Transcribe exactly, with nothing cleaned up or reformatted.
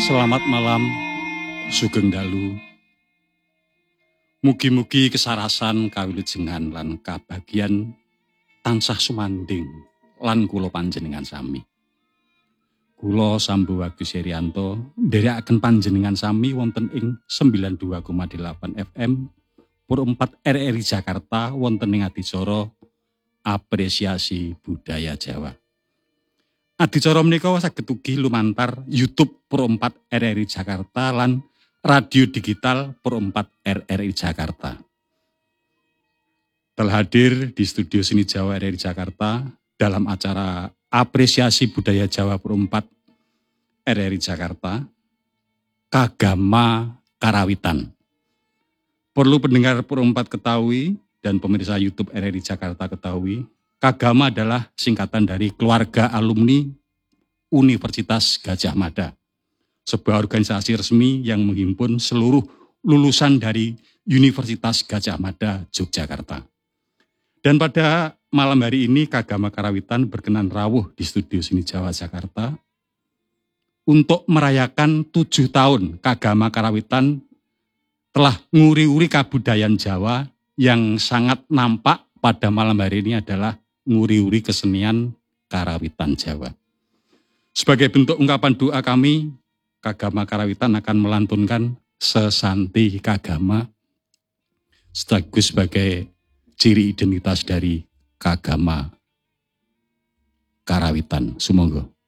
Selamat malam, sugeng dalu. Mugi-mugi kesarasan kawilujengan lan kabagyan tansah sumanding lan kula panjenengan sami. Kula Sambu Agus Herianto nderekaken panjenengan sami wonten ing sembilan puluh dua koma delapan F M Pur empat R R I Jakarta wonten ing adicara Apresiasi Budaya Jawa. Adicara menika saged ugi lumantar YouTube Pur empat R R I Jakarta lan radio digital Pur empat R R I Jakarta. Telah hadir di studio Seni Jawa R R I Jakarta dalam acara Apresiasi Budaya Jawa Pur empat R R I Jakarta, Kagama Karawitan. Perlu pendengar Pur empat ketahui dan pemirsa YouTube R R I Jakarta ketahui, Kagama adalah singkatan dari Keluarga Alumni Universitas Gadjah Mada, sebuah organisasi resmi yang menghimpun seluruh lulusan dari Universitas Gadjah Mada, Yogyakarta. Dan pada malam hari ini Kagama Karawitan berkenan rawuh di studio Seni Jawa Jakarta untuk merayakan tujuh tahun Kagama Karawitan telah nguri-uri kabudayaan Jawa. Yang sangat nampak pada malam hari ini adalah nguri-uri kesenian Karawitan Jawa. Sebagai bentuk ungkapan doa kami, Kagama Karawitan akan melantunkan Sesanti Kagama sekaligus sebagai ciri identitas dari Kagama Karawitan. Sumangga.